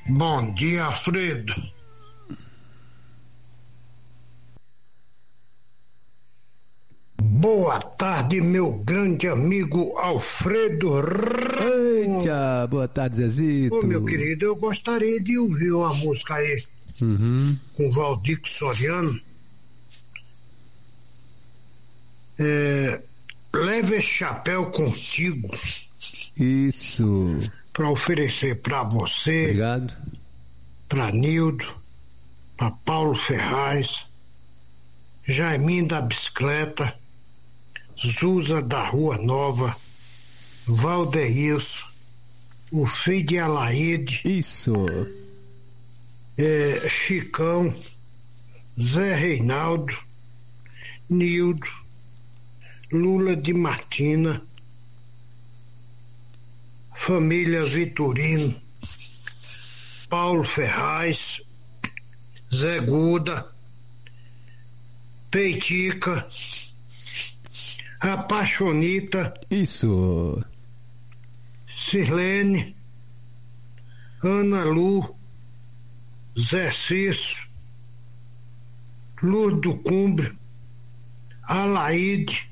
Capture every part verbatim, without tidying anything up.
Bom dia, Alfredo. Boa tarde, meu grande amigo Alfredo. Eita, boa tarde, Zezito. Ô, meu querido, eu gostaria de ouvir uma música aí uhum. com Valdir Soriano. É, leve esse chapéu contigo. Isso. Para oferecer para você. Obrigado. Para Nildo, para Paulo Ferraz, Jaiminho da Bicicleta, Zuza da Rua Nova, Valdeilson, o filho de Alaide. Isso. É, Chicão, Zé Reinaldo, Nildo, Lula de Martina, família Vitorino, Paulo Ferraz, Zé Guda, Peitica, a Paixonita. Isso. Sirlene, Ana Lu, Zé Cício, Luz do Cumbre, Alaide,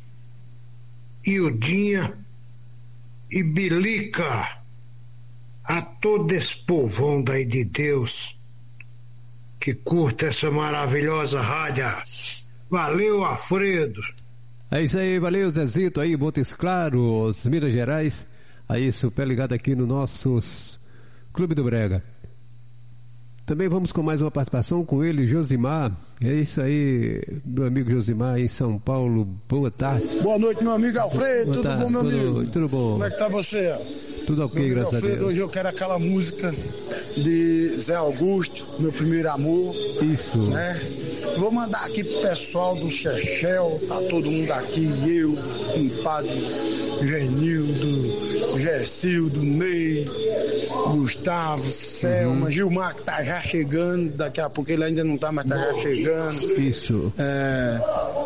Ildinha e Bilica. A todo esse povão daí de Deus que curta essa maravilhosa rádio. Valeu, Alfredo. É isso aí, valeu, Zezito aí, Montes Claros, Minas Gerais. Aí, super ligado aqui no nosso Clube do Brega. Também vamos com mais uma participação com ele, Josimar. É isso aí, meu amigo Josimar em São Paulo. Boa tarde. Boa noite, meu amigo Alfredo. Boa tudo tarde, bom, meu tudo, amigo? Tudo bom. Como é que tá você? Tudo ok, graças Alfredo, a Deus. Hoje eu quero aquela música de Zé Augusto, Meu Primeiro Amor. Isso. Né? Vou mandar aqui pro pessoal do Chechel, tá todo mundo aqui, eu, compadre Genildo, Gercildo, Ney, Gustavo, Selma, uhum. Gilmar, que tá já chegando, daqui a pouco ele ainda não tá, mas tá já chegando. Isso. É,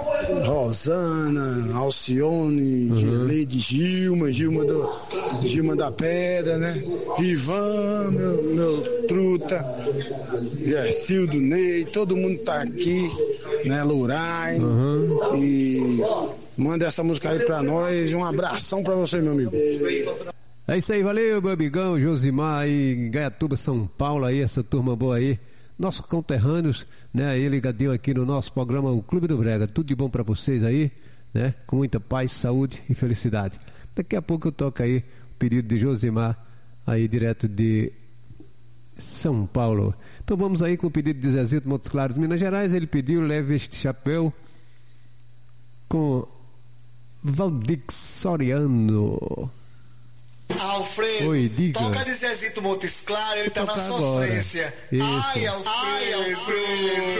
Rosana, Alcione, uhum. Leide Gilma, Gilma, do, Gilma da Pedra, né? Ivan, meu, meu truta, Gercildo, Ney, todo mundo tá aqui, né? Lourain, uhum. E manda essa música aí pra nós. Um abração pra você, meu amigo. É isso aí, valeu, meu amigão Josimar aí em Gaiatuba, São Paulo, aí, essa turma boa aí. Nossos conterrâneos, né, aí ligadinho aqui no nosso programa, o Clube do Brega. Tudo de bom pra vocês aí, né? Com muita paz, saúde e felicidade. Daqui a pouco eu toco aí o pedido de Josimar, aí direto de São Paulo. Então vamos aí com o pedido de Zezito Montes Claros, Minas Gerais. Ele pediu Leve Este Chapéu com Valdir Soriano. Alfredo, oi, diga. Toca de Zezito Montes Claros, ele tá na sofrência. Ai, Alfredo. Ai, Alfredo.